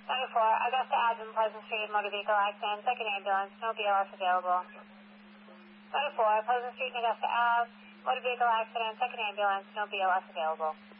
94, Augusta Admin, Pleasant Street, motor vehicle accident, second ambulance, no BLS available. 94, Pleasant Street and Augusta Ave, motor vehicle accident, second ambulance, no BLS available.